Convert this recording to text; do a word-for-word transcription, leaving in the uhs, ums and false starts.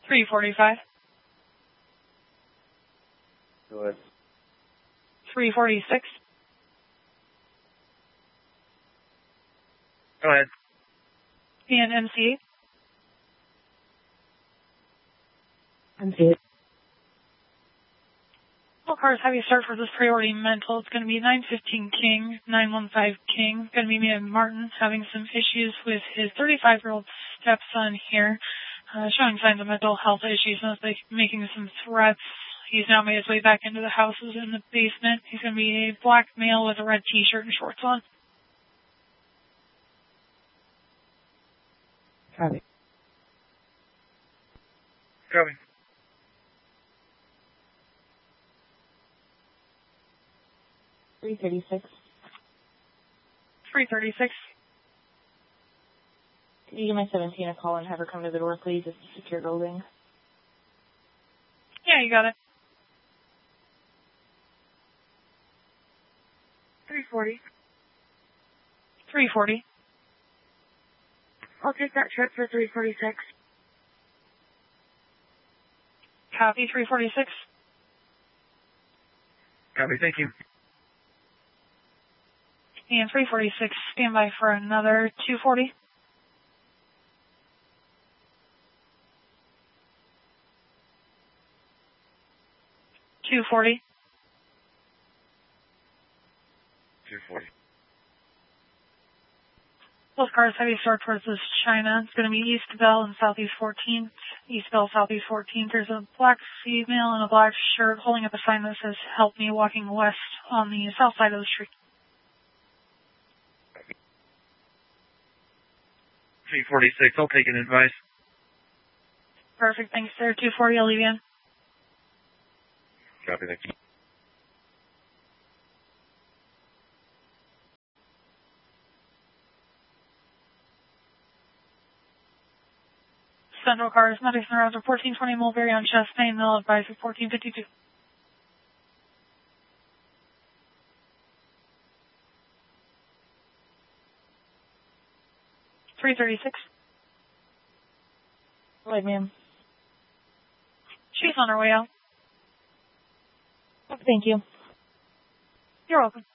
three forty-five. Go ahead. three forty-six. Go ahead. And M C eight. M C eight. All cars have you start for this priority mental. It's going to be nine fifteen King, nine one five King. Going to be me and Martin having some issues with his thirty-five-year-old stepson here, uh, showing signs of mental health issues and like making some threats. He's now made his way back into the houses in the basement. He's going to be a black male with a red t-shirt and shorts on. Copy. Copy. three thirty-six. three thirty-six. Can you give my seventeen a call and have her come to the door, please? It's a secure building. Yeah, you got it. three forty. three forty. I'll take that trip for three forty-six. Copy, three forty-six. Copy, thank you. And three forty-six, stand by for another two forty. two forty. two forty. Those cars heavy start towards this China. It's going to be East Bell and Southeast fourteenth. East Bell, Southeast fourteenth. There's a black female in a black shirt holding up a sign that says, "Help me," walking west on the south side of the street. three forty-six, I'll take an advice. Perfect, thanks, sir. two forty, I'll leave you in. Copy, thank you. Central cars, Madison Road, fourteen twenty Mulberry on Chastain. They'll advise at fourteen fifty-two. three thirty-six. Right, ma'am. She's on her way out. Thank you. You're welcome.